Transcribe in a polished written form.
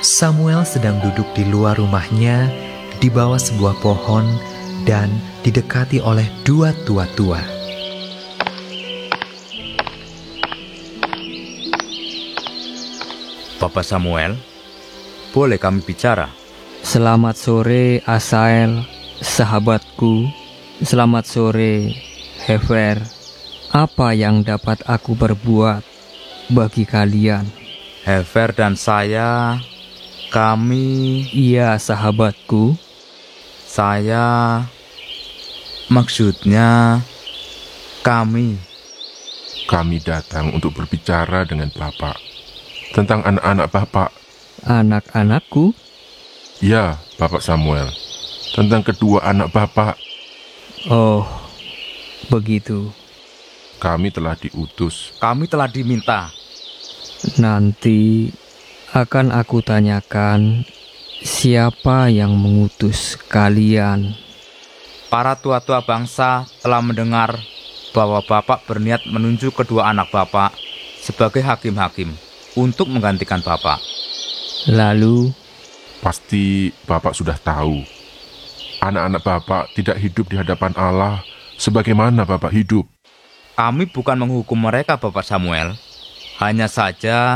Samuel sedang duduk di luar rumahnya di bawah sebuah pohon dan didekati oleh dua tua-tua. Bapak Samuel, boleh kami bicara? Selamat sore, Asael, sahabatku. Selamat sore, Hefer. Apa yang dapat aku berbuat bagi kalian? Hefer dan saya, kami... Iya, sahabatku. Maksudnya, kami. Kami datang untuk berbicara dengan Bapak tentang anak-anak Bapak. Anak-anakku? Ya, Bapak Samuel, tentang kedua anak Bapak. Oh, begitu. Kami telah diutus. Kami telah diminta. Nanti akan aku tanyakan siapa yang mengutus kalian. Para tua-tua bangsa telah mendengar bahwa Bapak berniat menunjuk kedua anak Bapak sebagai hakim-hakim untuk menggantikan Bapak. Lalu, Pasti Bapak sudah tahu, anak-anak Bapak tidak hidup di hadapan Allah sebagaimana Bapak hidup. Kami bukan menghukum mereka, Bapak Samuel. Hanya saja